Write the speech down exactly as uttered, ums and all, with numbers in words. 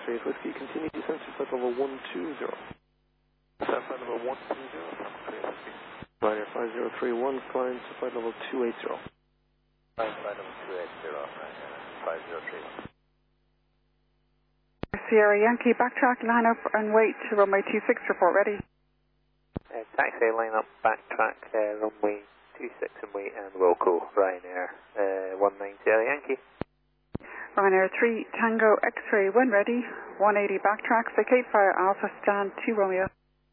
X-ray Whiskey, continue descent to flight level one two zero. Descent flight level one two zero, X-ray Whiskey. Ryanair five zero three one, climb to flight level two eight zero. Climb flight level two eight zero, Ryanair five zero three one. Sierra Yankee, backtrack, line up and wait to runway two six, report ready. Uh, taxi, line up, backtrack, uh, runway two six and wait, and local, Ryanair uh, one nine Sierra Yankee. Ryanair three Tango X-ray, when ready, one eighty backtrack, vacate via Alpha, stand two Romeo.